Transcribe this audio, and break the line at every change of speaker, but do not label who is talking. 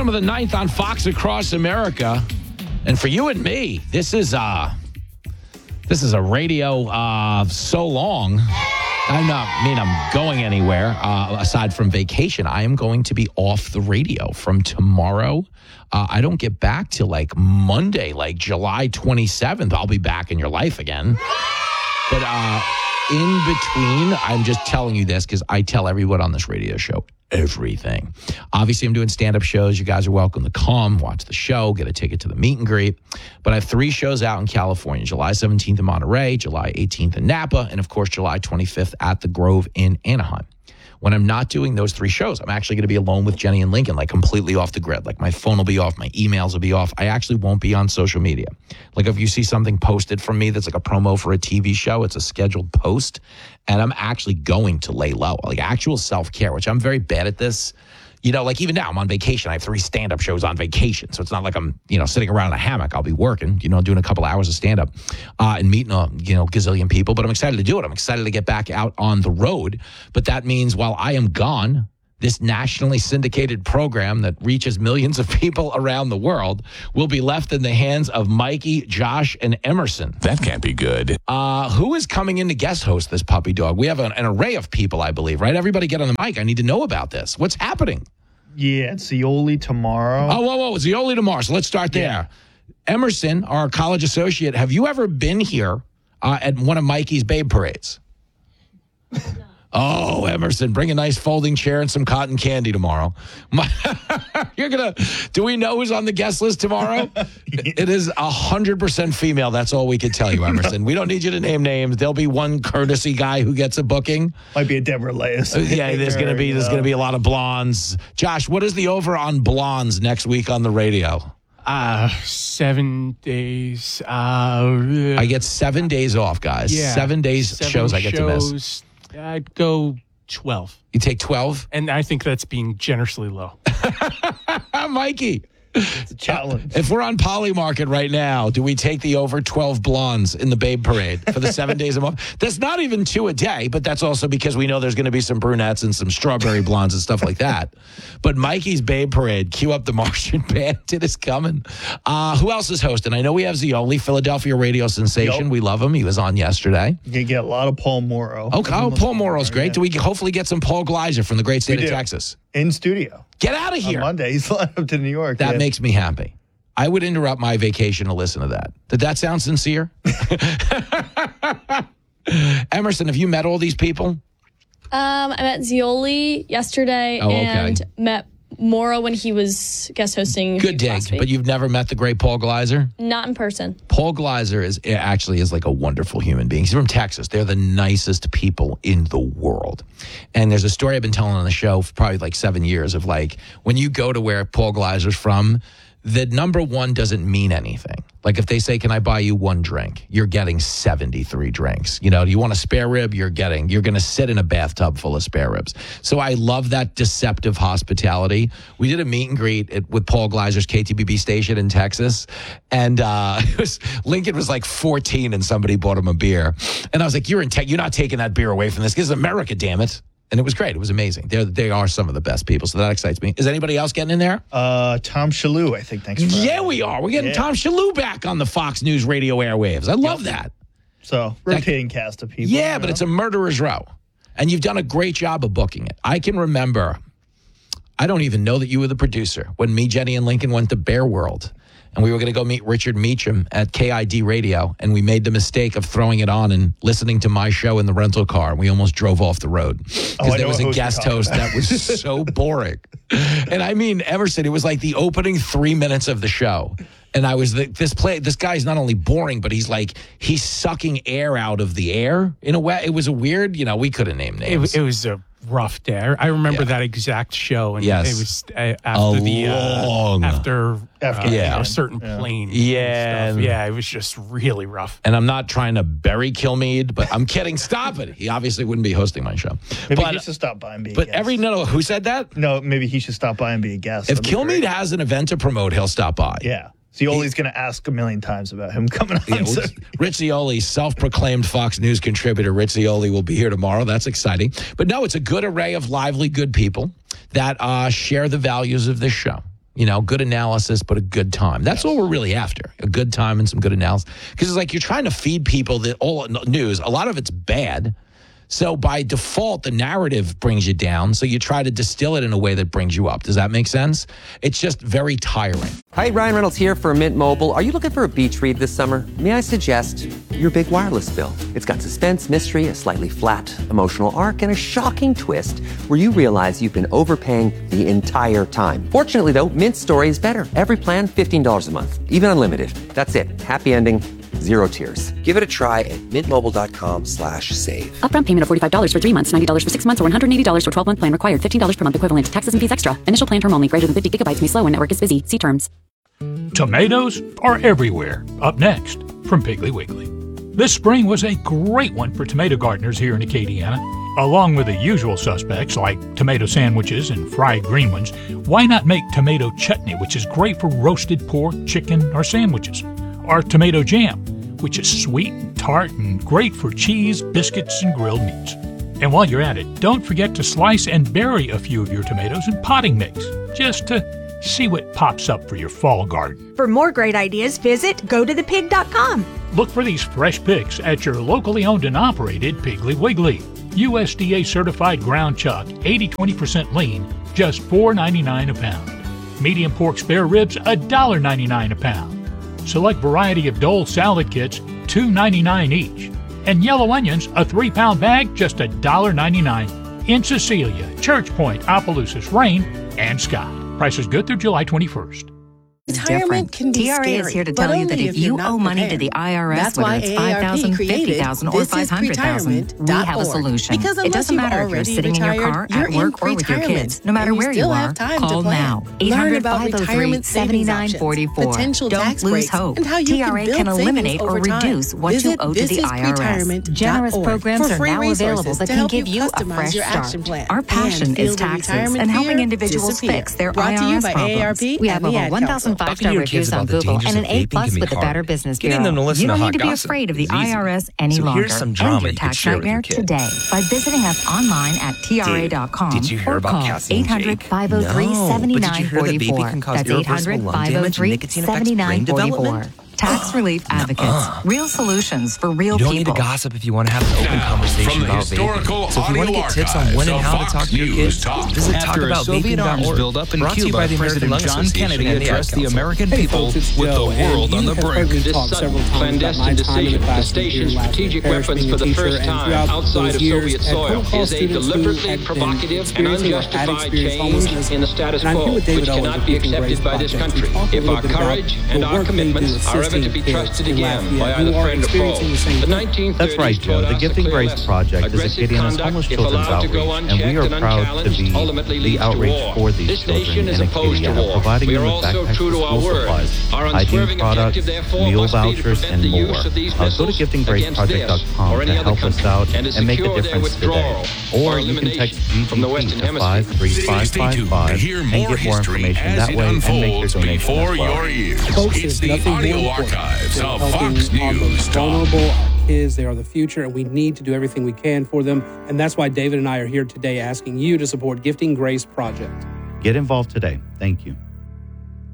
bottom of the ninth on Fox Across America. And for you and me, this is a radio of so long. I'm going anywhere aside from vacation. I am going to be off the radio from tomorrow. I don't get back till like Monday, like July 27th. I'll be back in your life again. But in between, I'm just telling you this because I tell everyone on this radio show everything. Obviously, I'm doing stand-up shows. You guys are welcome to come, watch the show, get a ticket to the meet and greet. But I have 3 shows out in California, July 17th in Monterey, July 18th in Napa, and of course, July 25th at the Grove in Anaheim. When I'm not doing those 3 shows, I'm actually going to be alone with Jenny and Lincoln, like completely off the grid. Like my phone will be off, my emails will be off. I actually won't be on social media. Like if you see something posted from me that's like a promo for a TV show, it's a scheduled post, and I'm actually going to lay low, like actual self-care, which I'm very bad at this. You know, like even now I'm on vacation. I have 3 stand-up shows on vacation. So it's not like I'm, sitting around in a hammock. I'll be working, doing a couple hours of stand-up and meeting a, gazillion people. But I'm excited to do it. I'm excited to get back out on the road. But that means while I am gone, this nationally syndicated program that reaches millions of people around the world will be left in the hands of Mikey, Josh, and Emerson.
That can't be good.
Who is coming in to guest host this puppy dog? We have an array of people, I believe, right? Everybody get on the mic. I need to know about this. What's happening?
Yeah, it's Zioli tomorrow.
Oh, whoa. Zioli tomorrow. So let's start there. Yeah. Emerson, our college associate, have you ever been here at one of Mikey's Babe Parades? No. Oh, Emerson, bring a nice folding chair and some cotton candy tomorrow. Do we know who's on the guest list tomorrow? It is 100% female. That's all we can tell you, Emerson. We don't need you to name names. There'll be one courtesy guy who gets a booking.
Might be a Deborah Leis.
Yeah, there's going to be a lot of blondes. Josh, what is the over on blondes next week on the radio?
7 days.
I get 7 days off, guys.
Yeah,
7 days shows I get to miss.
I'd go 12.
You take 12?
And I think that's being generously low.
Mikey.
It's a challenge.
If we're on Polymarket right now, do we take the over 12 blondes in the Babe Parade for the 7 days a month? That's not even 2 a day, but that's also because we know there's going to be some brunettes and some strawberry blondes and stuff like that. But Mikey's Babe Parade, cue up the Martian Bandit is coming. Who else is hosting? I know we have Zioli, Philadelphia radio sensation. Yep. We love him. He was on yesterday.
You get a lot of Paul Morrow.
Okay, Paul Morrow's great. Yeah. Do we hopefully get some Paul Gleiser from the great state of Texas?
In studio.
Get out of here.
On Monday, he's flying up to New York.
That makes me happy. I would interrupt my vacation to listen to that. Did that sound sincere? Emerson, have you met all these people?
I met Zioli yesterday and met Morrow when he was guest hosting.
Good dig, but you've never met the great Paul Gleiser?
Not in person.
Paul Gleiser is like a wonderful human being. He's from Texas. They're the nicest people in the world. And there's a story I've been telling on the show for probably like 7 years of like when you go to where Paul Gleiser's from, the number one doesn't mean anything. Like if they say, can I buy you 1 drink? You're getting 73 drinks. Do you want a spare rib? You're going to sit in a bathtub full of spare ribs. So I love that deceptive hospitality. We did a meet and greet with Paul Gleiser's KTBB station in Texas. And Lincoln was like 14 and somebody bought him a beer. And I was like, you're not taking that beer away from this. This is America, damn it. And it was great. It was amazing. They are some of the best people, so that excites me. Is anybody else getting in there?
Tom Shalhoub, I think. Thanks for
that. We are. We're getting Tom Shalhoub back on the Fox News radio airwaves. I love that.
So, rotating cast of people.
Yeah, but it's a murderer's row. And you've done a great job of booking it. I can remember, I don't even know that you were the producer, when me, Jenny, and Lincoln went to Bear World. And we were going to go meet Richard Meacham at KID Radio. And we made the mistake of throwing it on and listening to my show in the rental car. And we almost drove off the road. Because there was a guest host that was so boring. And I mean, Emerson, it was like the opening 3 minutes of the show. And I was this guy's not only boring, but he's sucking air out of the air in a way. It was a weird, we couldn't name names.
It was a rough day. I remember that exact show, and it was after a certain plane.
Yeah,
and it was just really rough.
And I'm not trying to bury Kilmeade, but I'm kidding. Stop it. He obviously wouldn't be hosting my show.
Maybe he should stop by and be a guest.
But who said that?
No, maybe he should stop by and be a guest.
If Kilmeade has an event to promote, he'll stop by.
Yeah. Zioli's going to ask a million times about him coming on. Yeah,
Rich Zioli, self-proclaimed Fox News contributor. Rich Zioli will be here tomorrow. That's exciting. But no, it's a good array of lively, good people that share the values of this show. Good analysis, but a good time. That's all we're really after, a good time and some good analysis. Because it's like you're trying to feed people that all news, a lot of it's bad. So by default, the narrative brings you down. So you try to distill it in a way that brings you up. Does that make sense? It's just very tiring.
Hi, Ryan Reynolds here for Mint Mobile. Are you looking for a beach read this summer? May I suggest your big wireless bill? It's got suspense, mystery, a slightly flat, emotional arc, and a shocking twist where you realize you've been overpaying the entire time. Fortunately, though, Mint's story is better. Every plan, $15 a month. Even unlimited. That's it. Happy ending. Zero tears. Give it a try at mintmobile.com/save.
Upfront payment of $45 for 3 months, $90 for 6 months, or $180 for 12-month plan required. $15 per month equivalent. Taxes and fees extra. Initial plan term only. Greater than 50 gigabytes may slow when network is busy. See terms.
Tomatoes are everywhere. Up next, from Piggly Wiggly. This spring was a great one for tomato gardeners here in Acadiana. Along with the usual suspects like tomato sandwiches and fried green ones, why not make tomato chutney, which is great for roasted pork, chicken, or sandwiches? Or tomato jam, which is sweet and tart and great for cheese, biscuits, and grilled meats. And while you're at it, don't forget to slice and bury a few of your tomatoes in potting mix, just to see what pops up for your fall garden.
For more great ideas, visit gotothepig.com.
Look for these fresh picks at your locally owned and operated Piggly Wiggly. USDA certified ground chuck, 80-20% lean, just $4.99 a pound. Medium pork spare ribs, $1.99 a pound. Select variety of Dole salad kits, $2.99 each. And yellow onions, a 3-pound bag, just $1.99. In Cecilia, Church Point, Opelousas, Rain, and Scott. Prices good through July 21st.
Retirement can be
TRA
scary,
is here to tell you that if you owe money to the IRS, whether it's $5,000, $50,000, or $500,000, we have a solution.
Because
it doesn't matter if you're sitting in your car, at work, or with your kids. No matter where you are, call now. 800-503-7944. Don't lose hope. TRA can eliminate or reduce what you owe to the IRS. Generous programs are now available that can give you a fresh start. Our passion is taxes and helping individuals fix their IRS problems. We have over 1,000 5-star reviews on Google and an A+ with the Better Business Bureau. You don't need to be afraid of the IRS any longer. End your tax nightmare today by visiting us online at TRA.com or call 800-503-7944. That's 800-503-7944. Tax Relief Advocates. Real solutions for real people.
You don't need to gossip if you want to have an open conversation about vaping. So if you want to get tips on when and how to talk to your kids, visit talkaboutVaping.org. Brought to you by the American Lung
John Kennedy addressed the American people with the world on the brink.
This sudden clandestine decision to station strategic weapons for the first time outside of Soviet soil is a deliberately provocative and unjustified change in the status quo, which cannot be accepted by this country. If our courage and our commitments are ever to be trusted again by either friend or foe. The 1930s.
That's right, Joe. The Gifting Grace Project is Acadiana's homeless children's outreach, and we are proud to be the outreach for these children in Acadiana, providing them with backpacks for school supplies, hygiene products, meal vouchers, and more. Go to giftinggraceproject.com to help us out and make a difference today. Or you can text GGP to 53555 and get more information that way and make your donation as well.
It's the audio archives of Fox News Talk.
Vulnerable, our kids, they are the future, and we need to do everything we can for them. And that's why David and I are here today asking you to support Gifting Grace Project.
Get involved today. Thank you.